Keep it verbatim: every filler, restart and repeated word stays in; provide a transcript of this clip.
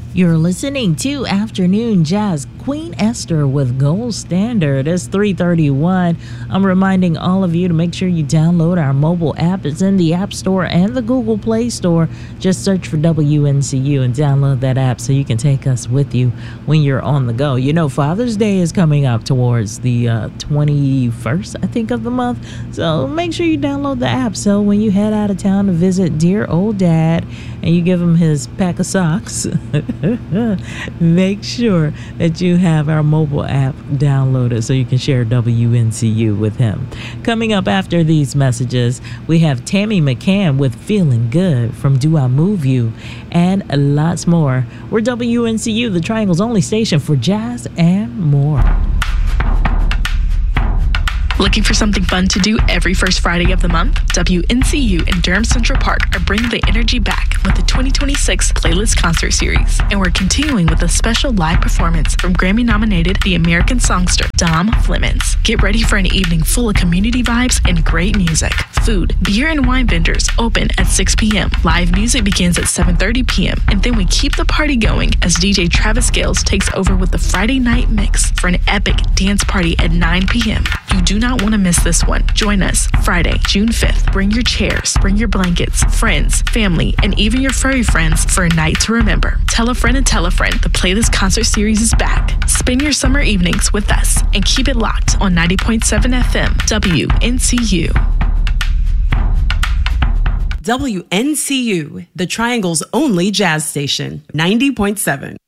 You're listening to Afternoon Jazz. Queen Esther with Gold Standard. It's three thirty-one. I'm reminding all of you to make sure you download our mobile app. It's in the App Store and the Google Play Store. Just search for W N C U and download that app so you can take us with you when you're on the go. You know, Father's Day is coming up towards the uh, twenty-first, I think, of the month. So make sure you download the app so when you head out of town to visit dear old dad and you give him his pack of socks, make sure that you have our mobile app downloaded so you can share W N C U with him. Coming up after these messages, we have Tammy McCann with Feeling Good from Do I Move You and lots more. We're W N C U, the Triangle's only station for jazz and more. Looking for something fun to do every first Friday of the month? W N C U and Durham Central Park are bringing the energy back with the twenty twenty-six Playlist Concert Series. And we're continuing with a special live performance from Grammy-nominated The American Songster, Dom Flemons. Get ready for an evening full of community vibes and great music. Food, beer, and wine vendors open at six p.m. Live music begins at seven thirty p.m. And then we keep the party going as D J Travis Scales takes over with the Friday Night Mix for an epic dance party at nine p.m. You do not want to miss this one. Join us Friday, June fifth. Bring your chairs, bring your blankets, friends, family, and even your furry friends for a night to remember. Tell a friend and tell a friend the Playlist Concert Series is back. Spend your summer evenings with us and keep it locked on ninety point seven F M W N C U. W N C U, the Triangle's only jazz station, ninety point seven.